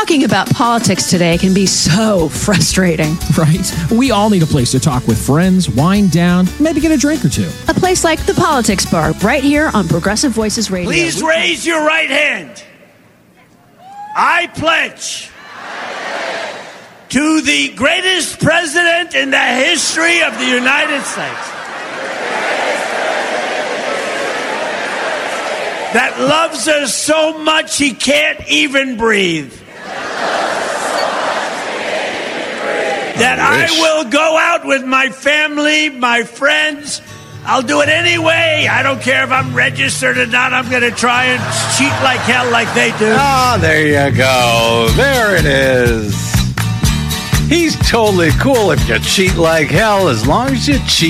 Talking about politics today can be so frustrating. Right? We all need a place to talk with friends, wind down, maybe get a drink or two. A place like the Politics Bar, right here on Progressive Voices Radio. Please raise your right hand. I pledge to the greatest president in the history of the United States that loves us so much he can't even breathe. That I will go out with my family, my friends. I'll do it anyway. I don't care if I'm registered or not. I'm going to try and cheat like hell like they do. Ah, there you go. There it is. He's totally cool if you cheat like hell as long as you cheat